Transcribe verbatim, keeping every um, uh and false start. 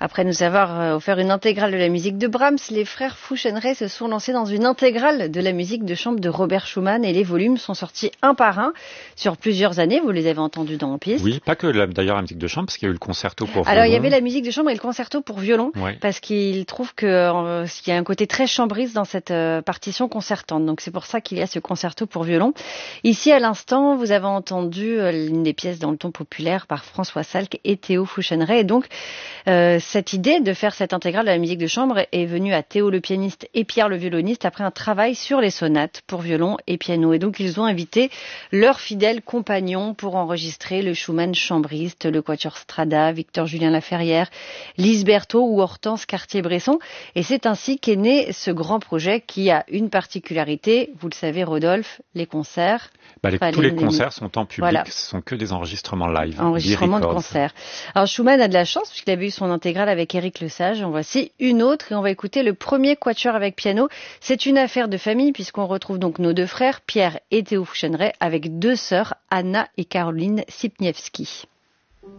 Après nous avoir offert une intégrale de la musique de Brahms, les frères Fouchenray se sont lancés dans une intégrale de la musique de chambre de Robert Schumann et les volumes sont sortis un par un sur plusieurs années. Vous les avez entendus dans Piste. Oui, pas que la, d'ailleurs la musique de chambre, parce qu'il y a eu le concerto pour violon. Alors il y avait la musique de chambre et le concerto pour violon, ouais. parce qu'il trouve que euh, qu'il y a un côté très chambriste dans cette euh, partition concertante. Donc c'est pour ça qu'il y a ce concerto pour violon. Ici à l'instant, vous avez entendu euh, l'une des pièces dans le ton populaire par François Salk et Théo Fouchenray. Et donc euh, cette idée de faire cette intégrale de la musique de chambre est venue à Théo le pianiste et Pierre le violoniste après un travail sur les sonates pour violon et piano. Et donc ils ont invité leurs fidèles compagnons pour enregistrer le Schumann chambriste, le quatuor Strada, Victor Julien Laferrière, Lise Berthaud ou Hortense Cartier-Bresson. Et c'est ainsi qu'est né ce grand projet qui a une particularité, vous le savez Rodolphe, les concerts. Bah, les, enfin, tous les, les concerts sont en public, voilà. Ce sont que des enregistrements live. Enregistrements de concerts. Alors Schumann a de la chance puisqu'il avait eu son intégrale avec Éric Lesage. En voici une autre et on va écouter le premier quatuor avec piano. C'est une affaire de famille puisqu'on retrouve donc nos deux frères, Pierre et Théo Fouchenray, avec deux sœurs, Anna et Caroline Sipniewski.